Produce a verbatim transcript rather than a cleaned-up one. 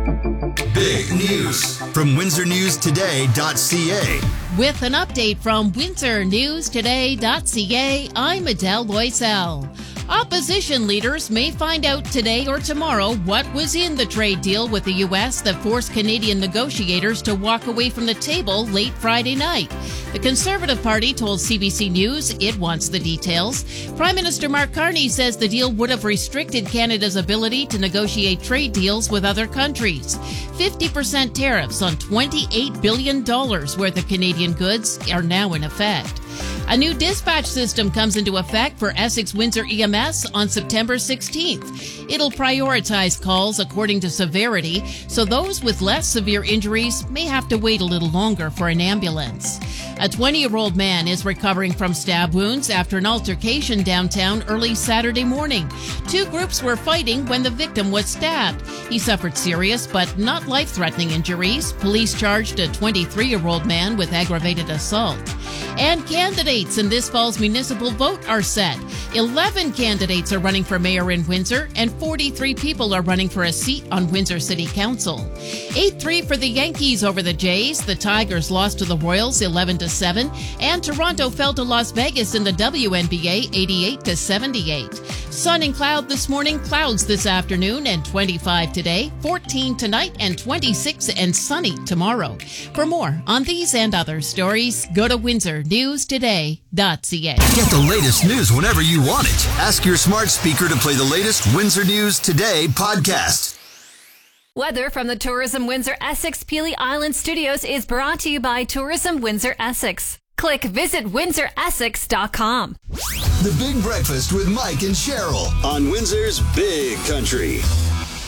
Big news from Windsor News Today dot C A. With an update from Windsor News Today dot C A, I'm Adele Loisel. Opposition leaders may find out today or tomorrow what was in the trade deal with the U S that forced Canadian negotiators to walk away from the table late Friday night. The Conservative Party told C B C News it wants the details. Prime Minister Mark Carney says the deal would have restricted Canada's ability to negotiate trade deals with other countries. fifty percent tariffs on twenty-eight billion dollars worth of Canadian goods are now in effect. A new dispatch system comes into effect for Essex Windsor E M S on September sixteenth. It'll prioritize calls according to severity, so those with less severe injuries may have to wait a little longer for an ambulance. A twenty-year-old man is recovering from stab wounds after an altercation downtown early Saturday morning. Two groups were fighting when the victim was stabbed. He suffered serious but not life-threatening injuries. Police charged a twenty-three-year-old man with aggravated assault. And candidates in this fall's municipal vote are set. eleven candidates are running for mayor in Windsor, and forty-three people are running for a seat on Windsor City Council. eight three for the Yankees over the Jays. The Tigers lost to the Royals eleven to seven, and Toronto fell to Las Vegas in the W N B A eighty-eight to seventy-eight. Sun and cloud this morning, clouds this afternoon, and twenty-five today, fourteen tonight, and twenty-six and sunny tomorrow. For more on these and other stories, go to Windsor News Today dot C A. Get the latest news whenever you want it. Ask your smart speaker to play the latest Windsor News Today podcast. Weather from the Tourism Windsor Essex Peely Island Studios is brought to you by Tourism Windsor Essex. Click visit windsor essex dot com. The Big Breakfast with Mike and Cheryl on Windsor's Big Country.